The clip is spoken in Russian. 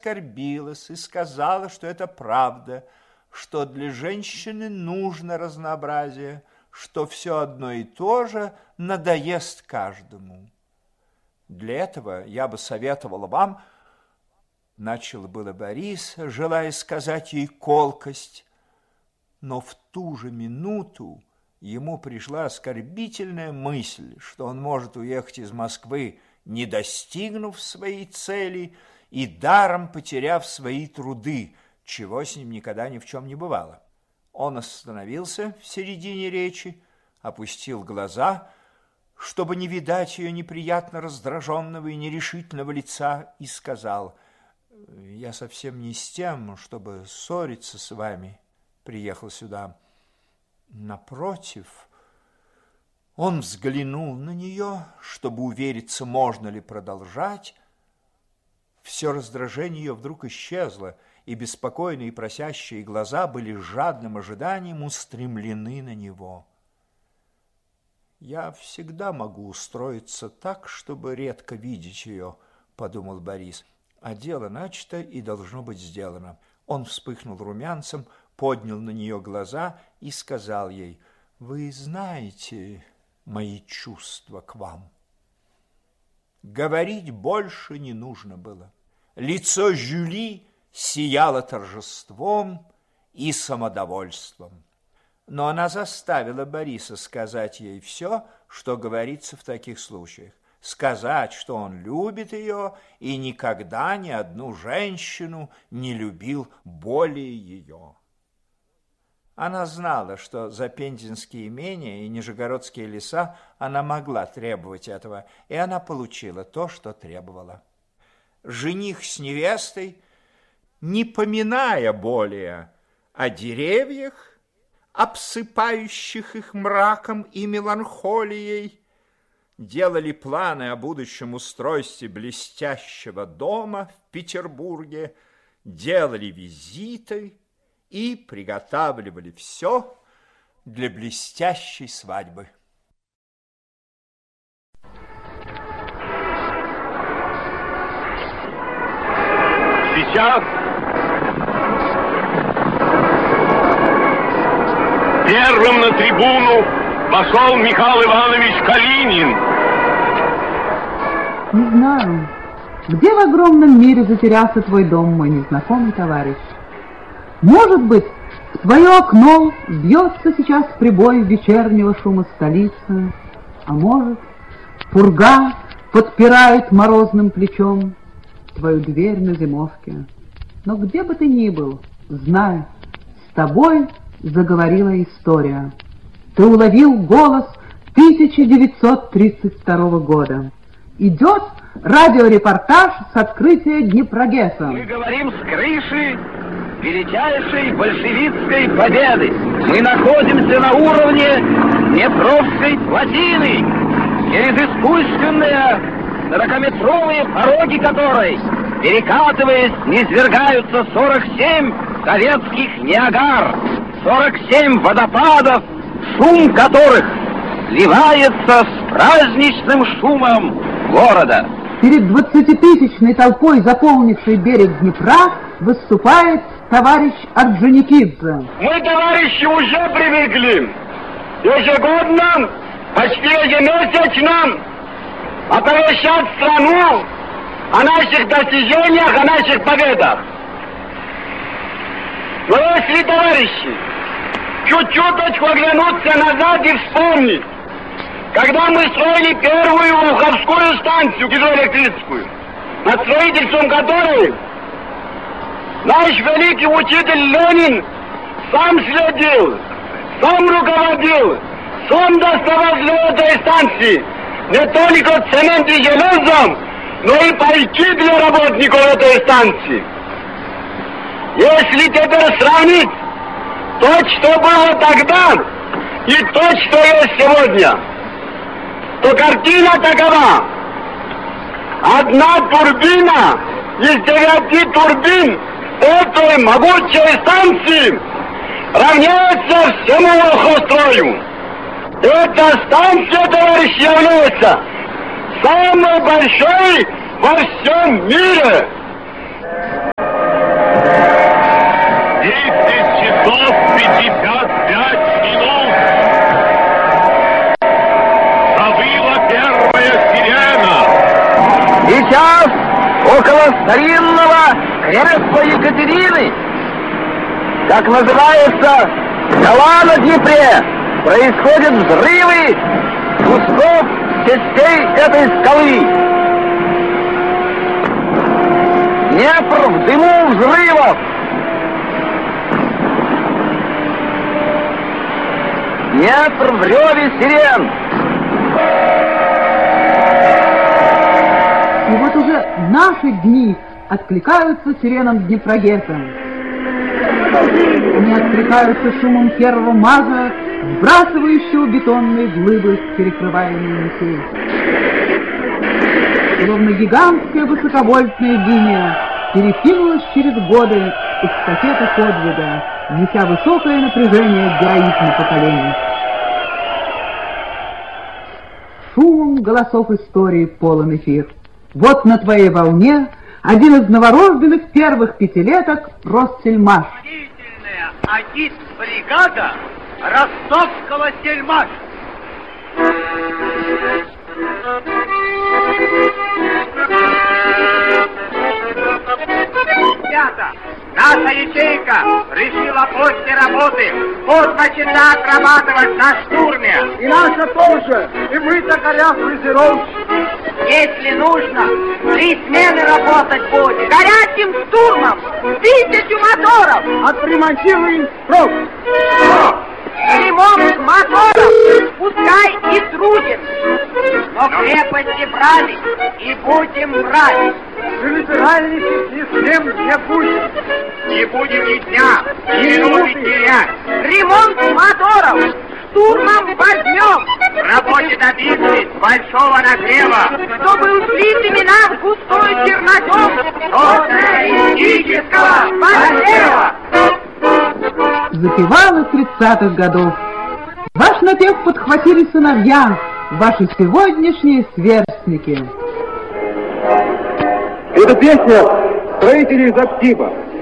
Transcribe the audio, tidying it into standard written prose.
оскорбилась и сказала, что это правда, что для женщины нужно разнообразие, что все одно и то же надоест каждому. Для этого я бы советовала вам, начал было Борис, желая сказать ей колкость, но в ту же минуту ему пришла оскорбительная мысль, что он может уехать из Москвы, не достигнув своей цели и даром потеряв свои труды, чего с ним никогда ни в чем не бывало. Он остановился в середине речи, опустил глаза, чтобы не видать ее неприятно раздраженного и нерешительного лица, и сказал: «Я совсем не с тем, чтобы ссориться с вами, приехал сюда. Напротив». Он взглянул на нее, чтобы увериться, можно ли продолжать. Все раздражение ее вдруг исчезло, и беспокойные просящие глаза были с жадным ожиданием устремлены на него. «Я всегда могу устроиться так, чтобы редко видеть ее», – подумал Борис. «А дело начато и должно быть сделано». Он вспыхнул румянцем, поднял на нее глаза и сказал ей: «Вы знаете мои чувства к вам». Говорить больше не нужно было. Лицо Жюли сияло торжеством и самодовольством. Но она заставила Бориса сказать ей все, что говорится в таких случаях. Сказать, что он любит ее и никогда ни одну женщину не любил более ее. Она знала, что за Пензенские имения и Нижегородские леса она могла требовать этого, и она получила то, что требовала. Жених с невестой, не поминая более о деревьях, обсыпающих их мраком и меланхолией, делали планы о будущем устройстве блестящего дома в Петербурге, делали визиты и приготавливали все для блестящей свадьбы. Сейчас первым на трибуну вошел Михаил Иванович Калинин. Не знаю, где в огромном мире затерялся твой дом, мой незнакомый товарищ. Может быть, в твое окно бьется сейчас прибой вечернего шума столицы, а может, пурга подпирает морозным плечом твою дверь на зимовке. Но где бы ты ни был, знай, с тобой заговорила история. Ты уловил голос 1932 года. Идет радиорепортаж с открытия Днепрогесса. Мы говорим с крыши величайшей большевистской победы. Мы находимся на уровне Днепровской плотины, через искусственные 40-метровые пороги которой, перекатываясь, низвергаются 47 советских Ниагар, 47 водопадов, шум которых сливается с праздничным шумом города. Перед 20-тысячной толпой, заполнившей берег Днепра, выступает товарищ Орджоникидзе. Мы, товарищи, уже привыкли ежегодно, почти ежемесячно оповещать страну о наших достижениях, о наших победах. Но если, товарищи, чуть-чуточку оглянуться назад и вспомнить, когда мы строили первую Луховскую станцию гидроэлектрическую, над строительством которой наш великий учитель Ленин сам следил, сам руководил, сам доставал для этой станции не только цемент и железо, но и пайки для работников этой станции. Если теперь сравнить то, что было тогда, и то, что есть сегодня, то картина такова. Одна турбина из 9 турбин этой могучей станции равняется всему Волховстрою. Эта станция, товарищи, является самой большой во всем мире. 155 минут. Завыла первая сирена. Сейчас около старинного крепости Екатерины, как называется, скала на Днепре, происходят взрывы кусков частей этой скалы. Днепр в дыму взрывов. Днепр в реве сирен. И вот уже наши дни откликаются сиренам Днепрогесса. Они откликаются шумом первого маза, сбрасывающего бетонные глыбы, перекрываемые Енисей. Словно гигантская высоковольтная линия перекинулась через годы эстафета подвига, неся высокое напряжение героизма поколений. Шумом голосов истории полон эфир. Вот на твоей волне один из новорожденных первых пятилеток Россельмаш. Удивительная агит-бригада ростовского сельмаша. Ребята, наша ячейка решила после работы начать отрабатывать на штурме. И наша тоже. И мы закаля фрезеровщики. Если нужно, 3 смены работать будем. Горячим штурмом, 1000 моторов. Отремонтируем срок. Ремонт моторов пускай и труден. Но крепости брали и будем брать. Территориальных систем не будет. Не будем ни дня, ни минуты терять. Ремонт моторов штурмом возьмем. В работе добились большого нагрева, чтобы ушли семена в густой черноту социалистического посева. Запевала 30-х годов. Ваш напев подхватили сыновья, ваши сегодняшние сверстники. Это песня строителей из актива.